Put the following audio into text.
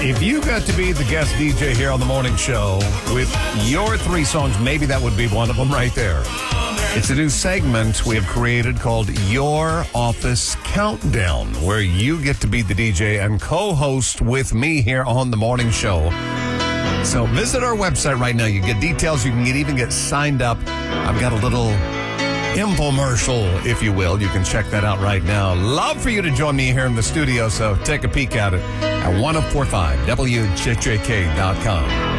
If you got to be the guest DJ here on the morning show with your 3 songs, maybe that would be one of them right there. It's a new segment we have created called Your Office Countdown, where you get to be the DJ and co-host with me here on the morning show. So visit our website right now. You get details. You can even get signed up. I've got a little infomercial, if you will. You can check that out right now. Love for you to join me here in the studio, so take a peek at it at 1045WJJK.com.